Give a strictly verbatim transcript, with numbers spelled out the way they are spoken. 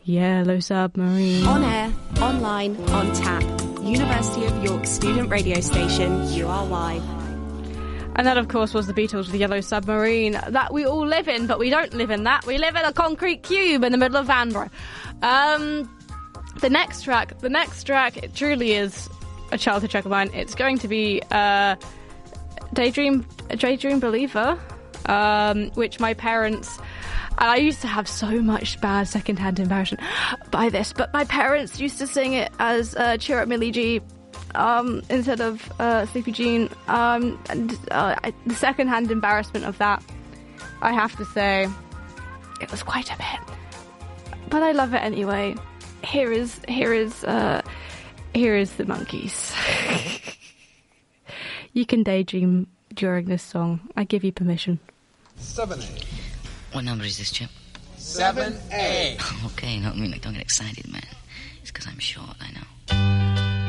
Yellow Submarine. On air, online, on tap. University of York student radio station, U R Y. And that, of course, was the Beatles with the Yellow Submarine that we all live in, but we don't live in that. We live in a concrete cube in the middle of Vanbrugh. Um, the next track, the next track, it truly is a childhood track of mine. It's going to be uh, Daydream, Daydream Believer, um, which my parents... And I used to have so much bad second-hand embarrassment by this, but my parents used to sing it as uh, Cheer Up Millie G um, instead of uh, Sleepy Jean. Um, and uh, I, the second-hand embarrassment of that, I have to say, it was quite a bit. But I love it anyway. Here is here is uh, here is the Monkees. You can daydream during this song. I give you permission. seven A. What number is this, Chip? seven A. Okay, no, I mean, like, don't get excited, man. It's because I'm short, I know.